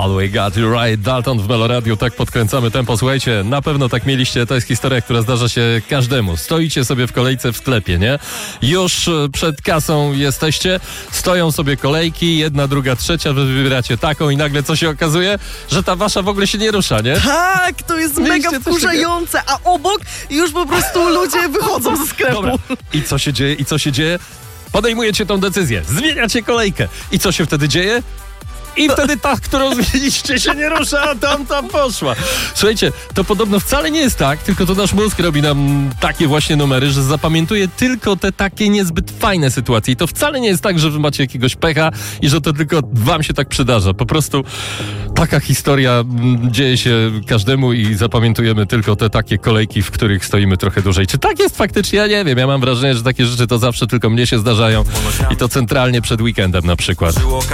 All We Got You Right, Dalton w Meloradiu, tak podkręcamy tempo. Słuchajcie, na pewno tak mieliście, to jest historia, która zdarza się każdemu. Stoicie sobie w kolejce w sklepie, nie? Już przed kasą jesteście, stoją sobie kolejki, jedna, druga, trzecia, wy wybieracie taką i nagle co się okazuje? Że ta wasza w ogóle się nie rusza, nie? Tak, to jest Mieliście mega coś wkurzające, a obok już po prostu ludzie wychodzą ze sklepu. Dobra, i co się dzieje? Podejmujecie tą decyzję, zmieniacie kolejkę. I co się wtedy dzieje? I wtedy ta, którą zmieniliście, się nie rusza, a tamta poszła. Słuchajcie, to podobno wcale nie jest tak, tylko to nasz mózg robi nam takie właśnie numery, że zapamiętuje tylko te takie niezbyt fajne sytuacje. I to wcale nie jest tak, że wy macie jakiegoś pecha i że to tylko wam się tak przydarza. Po prostu taka historia dzieje się każdemu i zapamiętujemy tylko te takie kolejki, w których stoimy trochę dłużej. Czy tak jest faktycznie? Ja nie wiem. Ja mam wrażenie, że takie rzeczy to zawsze tylko mnie się zdarzają i to centralnie przed weekendem na przykład.